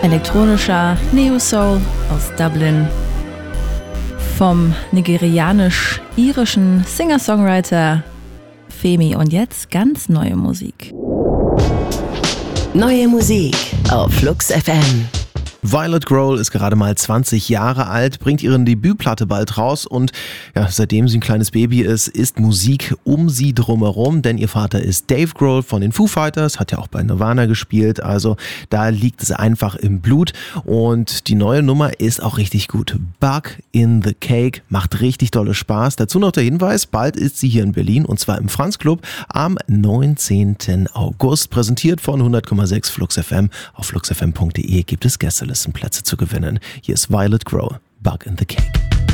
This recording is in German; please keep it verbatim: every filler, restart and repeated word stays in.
Elektronischer Neo-Soul aus Dublin vom nigerianisch-irischen Singer-Songwriter Femi. Und jetzt ganz neue Musik. Neue Musik auf Flux F M. Violet Grohl ist gerade mal zwanzig Jahre alt, bringt ihre Debütplatte bald raus und ja, seitdem sie ein kleines Baby ist, ist Musik um sie drumherum, denn ihr Vater ist Dave Grohl von den Foo Fighters, hat ja auch bei Nirvana gespielt, also da liegt es einfach im Blut und die neue Nummer ist auch richtig gut. Bug in the Cake, macht richtig dolle Spaß. Dazu noch der Hinweis, bald ist sie hier in Berlin und zwar im Franz Club am neunzehnten August, präsentiert von hundert Komma sechs Flux F M. Auf flux f m punkt d e gibt es Gästelisten Plätze zu gewinnen. Hier ist Violet Grohl, Bug in the Cake.